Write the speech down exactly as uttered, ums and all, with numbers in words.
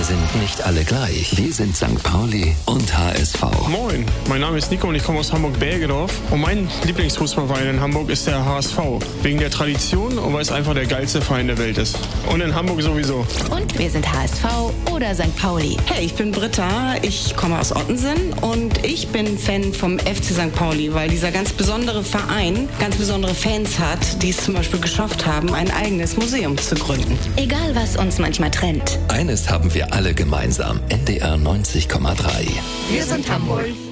Wir sind nicht alle gleich. Wir sind Sankt Pauli und H S V. Moin, mein Name ist Nico und ich komme aus Hamburg-Bergedorf. Und mein Lieblingsfußballverein in Hamburg ist der H S V. Wegen der Tradition und weil es einfach der geilste Verein der Welt ist. Und in Hamburg sowieso. Und wir sind H S V oder Sankt Pauli. Hey, ich bin Britta, ich komme aus Ottensen und ich bin Fan vom F C Sankt Pauli, weil dieser ganz besondere Verein ganz besondere Fans hat, die es zum Beispiel geschafft haben, ein eigenes Museum zu gründen. Egal, was uns manchmal trennt. Eines haben wir alle gemeinsam. N D R neunzig Komma drei. Wir sind Hamburg.